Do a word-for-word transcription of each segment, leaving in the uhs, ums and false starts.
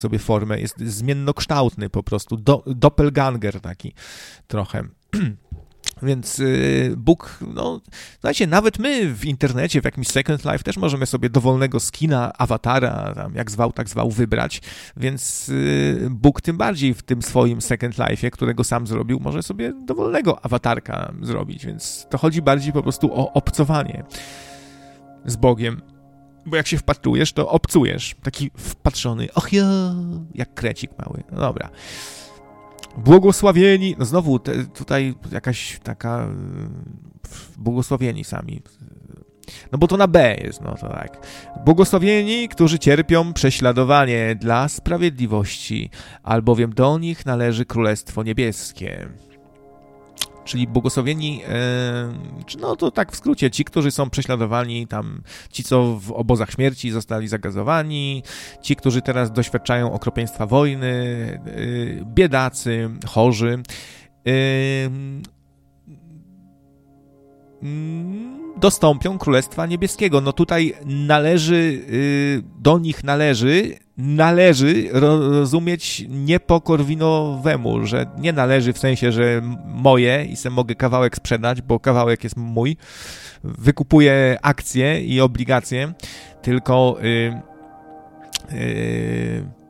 sobie formę, jest zmiennokształtny po prostu, do, doppelganger taki trochę. Więc y, Bóg, no, słuchajcie, nawet my w internecie, w jakimś Second Life też możemy sobie dowolnego skina, awatara, tam jak zwał, tak zwał, wybrać, więc y, Bóg tym bardziej w tym swoim Second Life'ie, którego sam zrobił, może sobie dowolnego awatarka zrobić, więc to chodzi bardziej po prostu o obcowanie z Bogiem. Bo jak się wpatrujesz, to obcujesz. Taki wpatrzony, och ja, jak krecik mały. No dobra. Błogosławieni, no znowu te, tutaj jakaś taka błogosławieni sami. No bo to na B jest, no to tak. Błogosławieni, którzy cierpią prześladowanie dla sprawiedliwości, albowiem do nich należy Królestwo Niebieskie. Czyli błogosławieni, no to tak w skrócie, ci, którzy są prześladowani, tam ci, co w obozach śmierci zostali zagazowani, ci, którzy teraz doświadczają okropieństwa wojny, biedacy, chorzy, dostąpią Królestwa Niebieskiego. No tutaj należy, do nich należy, należy rozumieć nie po korwinowemu, że nie należy w sensie, że moje i sobie mogę kawałek sprzedać, bo kawałek jest mój, wykupuję akcje i obligacje, tylko yy, yy,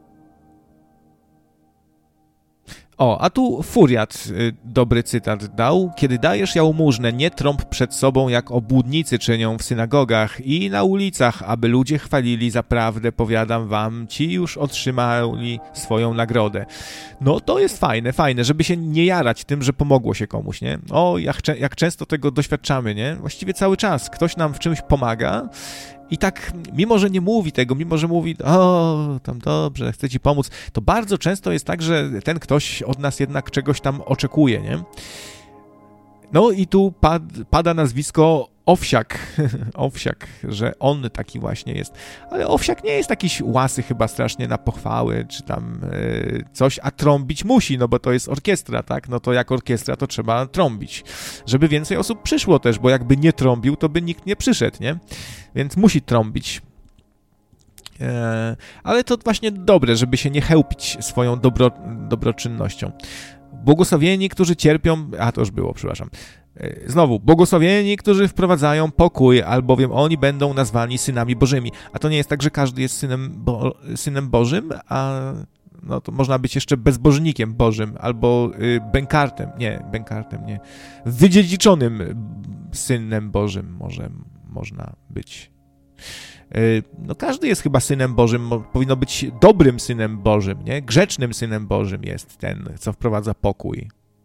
O, a tu Furiat y, dobry cytat dał. Kiedy dajesz jałmużnę, nie trąb przed sobą, jak obłudnicy czynią w synagogach i na ulicach, aby ludzie chwalili za prawdę, powiadam wam, ci już otrzymali swoją nagrodę. No to jest fajne, fajne, żeby się nie jarać tym, że pomogło się komuś, nie? O, jak, jak często tego doświadczamy, nie? Właściwie cały czas. Ktoś nam w czymś pomaga i tak, mimo że nie mówi tego, mimo że mówi, o, tam dobrze, chcę ci pomóc, to bardzo często jest tak, że ten ktoś od nas jednak czegoś tam oczekuje, nie? No i tu pad, pada nazwisko Owsiak, Owsiak, że on taki właśnie jest. Ale Owsiak nie jest jakiś łasy chyba strasznie na pochwały, czy tam yy, coś, a trąbić musi, no bo to jest orkiestra, tak? No to jak orkiestra to trzeba trąbić, żeby więcej osób przyszło też, bo jakby nie trąbił, to by nikt nie przyszedł, nie? Więc musi trąbić. Yy, ale to właśnie dobre, żeby się nie chełpić swoją dobro, dobroczynnością. Błogosławieni, którzy cierpią... A, to już było, przepraszam. Znowu, błogosławieni, którzy wprowadzają pokój, albowiem oni będą nazwani synami bożymi. A to nie jest tak, że każdy jest synem, bo, synem Bożym, a no to można być jeszcze bezbożnikiem Bożym, albo y, bękartem, nie, bękartem, nie, wydziedziczonym synem Bożym może można być. Y, no każdy jest chyba synem Bożym, powinno być dobrym synem Bożym, nie? Grzecznym synem Bożym jest ten, co wprowadza pokój.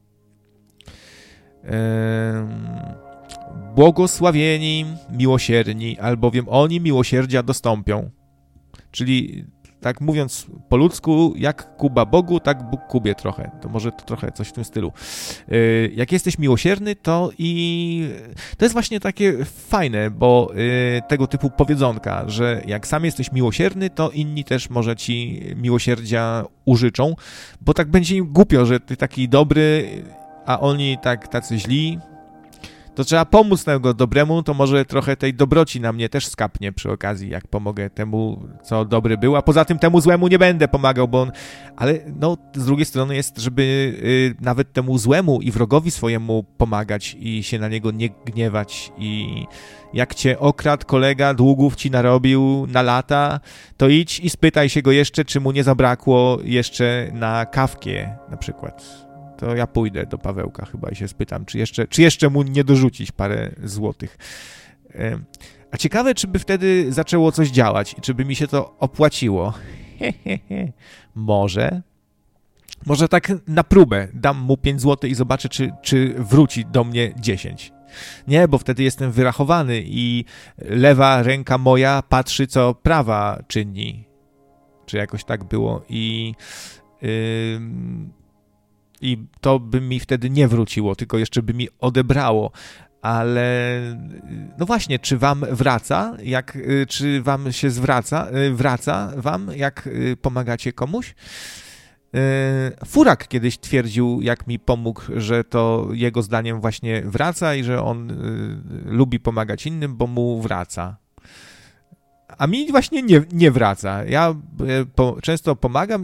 Błogosławieni, miłosierni, albowiem oni miłosierdzia dostąpią. Czyli tak mówiąc po ludzku, jak Kuba Bogu, tak Bóg Kubie trochę. To może to trochę coś w tym stylu. Jak jesteś miłosierny, to i to jest właśnie takie fajne, bo tego typu powiedzonka, że jak sam jesteś miłosierny, to inni też może ci miłosierdzia użyczą, bo tak będzie im głupio, że ty taki dobry, a oni tak tacy źli, to trzeba pomóc tego dobremu, to może trochę tej dobroci na mnie też skapnie przy okazji, jak pomogę temu, co dobry był, a poza tym temu złemu nie będę pomagał, bo on... Ale no, z drugiej strony jest, żeby y, nawet temu złemu i wrogowi swojemu pomagać i się na niego nie gniewać i jak cię okradł kolega, długów ci narobił na lata, to idź i spytaj się go jeszcze, czy mu nie zabrakło jeszcze na kawkę na przykład. To ja pójdę do Pawełka chyba i się spytam, czy jeszcze, czy jeszcze mu nie dorzucić parę złotych. A ciekawe, czy by wtedy zaczęło coś działać i czy by mi się to opłaciło. Może. Może tak na próbę dam mu pięć złotych i zobaczę, czy, czy wróci do mnie dziesięć. Nie, bo wtedy jestem wyrachowany i lewa ręka moja patrzy, co prawa czyni. Czy jakoś tak było i... Yy, I to by mi wtedy nie wróciło, tylko jeszcze by mi odebrało. Ale no właśnie, czy wam wraca, jak, czy wam się zwraca, wraca wam, jak pomagacie komuś? Furak kiedyś twierdził, jak mi pomógł, że to jego zdaniem właśnie wraca i że on lubi pomagać innym, bo mu wraca. a mi właśnie nie, nie wraca. Ja po, często pomagam